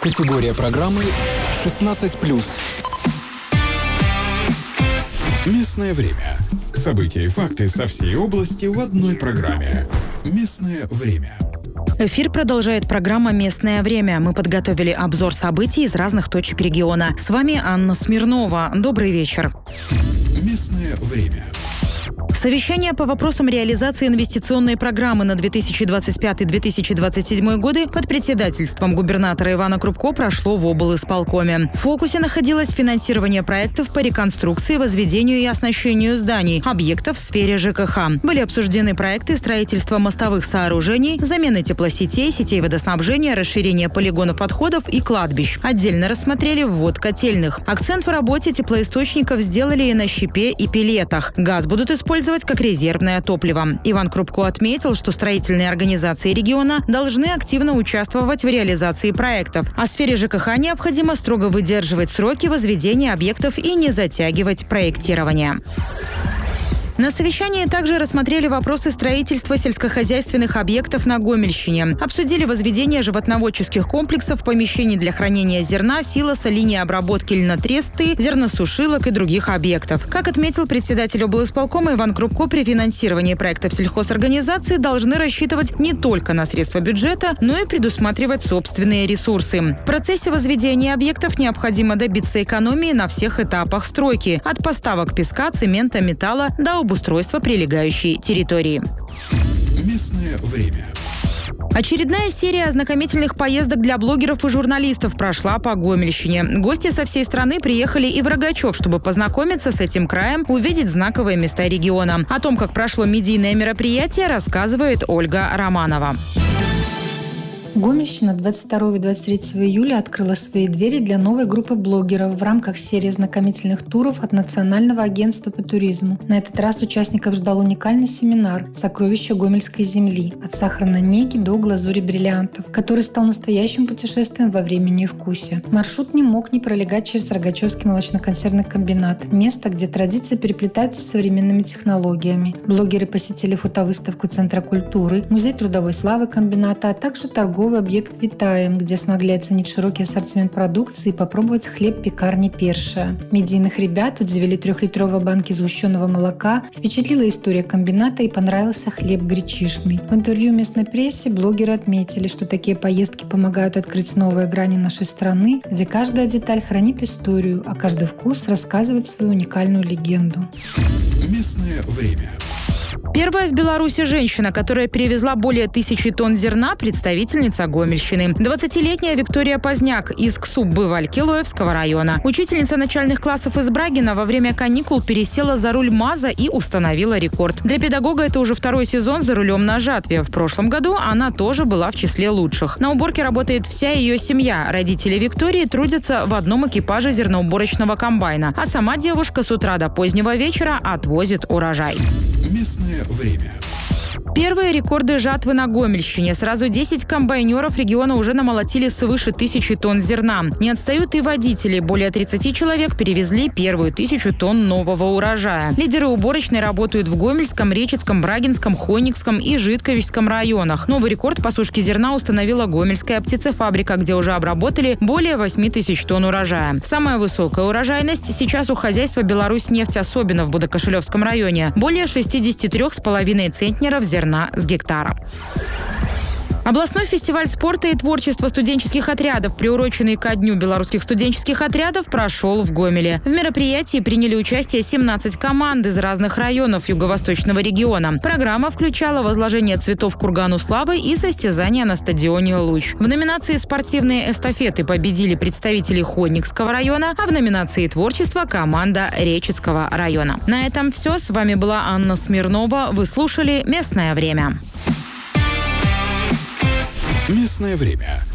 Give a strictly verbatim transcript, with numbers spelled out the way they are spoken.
Категория программы шестнадцать плюс. Местное время. События и факты со всей области в одной программе. Местное время. Эфир продолжает программа «Местное время». Мы подготовили обзор событий из разных точек региона. С вами Анна Смирнова. Добрый вечер. Местное время. Совещание по вопросам реализации инвестиционной программы на две тысячи двадцать пятый - две тысячи двадцать седьмой годы под председательством губернатора Ивана Крупко прошло в облисполкоме. В фокусе находилось финансирование проектов по реконструкции, возведению и оснащению зданий, объектов в сфере ЖКХ. Были обсуждены проекты строительства мостовых сооружений, замены теплосетей, сетей водоснабжения, расширения полигонов отходов и кладбищ. Отдельно рассмотрели ввод котельных. Акцент в работе теплоисточников сделали и на щепе и пеллетах. Газ будут использовать как резервное топливо. Иван Крупко отметил, что строительные организации региона должны активно участвовать в реализации проектов. А в сфере ЖКХ необходимо строго выдерживать сроки возведения объектов и не затягивать проектирование. На совещании также рассмотрели вопросы строительства сельскохозяйственных объектов на Гомельщине. Обсудили возведение животноводческих комплексов, помещений для хранения зерна, силоса, линии обработки льнотресты, зерносушилок и других объектов. Как отметил председатель облисполкома Иван Крупко, при финансировании проектов сельхозорганизации должны рассчитывать не только на средства бюджета, но и предусматривать собственные ресурсы. В процессе возведения объектов необходимо добиться экономии на всех этапах стройки – от поставок песка, цемента, металла до обустройства прилегающей территории. Местное время. Очередная серия ознакомительных поездок для блогеров и журналистов прошла по Гомельщине. Гости со всей страны приехали и в Рогачев, чтобы познакомиться с этим краем, увидеть знаковые места региона. О том, как прошло медийное мероприятие, рассказывает Ольга Романова. Гомельщина двадцать второго и двадцать третьего июля открыла свои двери для новой группы блогеров в рамках серии знакомительных туров от Национального агентства по туризму. На этот раз участников ждал уникальный семинар «Сокровища Гомельской земли. От сахарной неги до глазури бриллиантов», который стал настоящим путешествием во времени и вкусе. Маршрут не мог не пролегать через Рогачевский молочно-консервный комбинат, место, где традиции переплетаются с современными технологиями. Блогеры посетили фотовыставку Центра культуры, музей трудовой славы комбината, а также торговый объект «Витаем», где смогли оценить широкий ассортимент продукции и попробовать хлеб пекарни «Першая». Медийных ребят удивили трехлитровые банки сгущенного молока, впечатлила история комбината и понравился хлеб гречишный. В интервью местной прессе блогеры отметили, что такие поездки помогают открыть новые грани нашей страны, где каждая деталь хранит историю, а каждый вкус рассказывает свою уникальную легенду. Местное время. Первая в Беларуси женщина, которая перевезла более тысячи тонн зерна, представительница Гомельщины. двадцатилетняя Виктория Поздняк из Ксуббы-Валькилоевского района. Учительница начальных классов из Брагина во время каникул пересела за руль МАЗа и установила рекорд. Для педагога это уже второй сезон за рулем на жатве. В прошлом году она тоже была в числе лучших. На уборке работает вся ее семья. Родители Виктории трудятся в одном экипаже зерноуборочного комбайна, а сама девушка с утра до позднего вечера отвозит урожай. Местное время. Первые рекорды жатвы на Гомельщине. Сразу десять комбайнеров региона уже намолотили свыше тысячи тонн зерна. Не отстают и водители. Более тридцати человек перевезли первую тысячу тонн нового урожая. Лидеры уборочной работают в Гомельском, Речицком, Брагинском, Хойникском и Житковичском районах. Новый рекорд по сушке зерна установила Гомельская птицефабрика, где уже обработали более восьми тысяч тонн урожая. Самая высокая урожайность сейчас у хозяйства «Беларусьнефть», особенно в Будокошелевском районе. Более шестидесяти трёх с половиной центнеров зерна с гектара. Областной фестиваль спорта и творчества студенческих отрядов, приуроченный ко Дню белорусских студенческих отрядов, прошел в Гомеле. В мероприятии приняли участие семнадцать команд из разных районов юго-восточного региона. Программа включала возложение цветов кургану славы и состязания на стадионе «Луч». В номинации «Спортивные эстафеты» победили представители Хойникского района, а в номинации «Творчество» – команда Речицкого района. На этом все. С вами была Анна Смирнова. Вы слушали «Местное время». Местное время.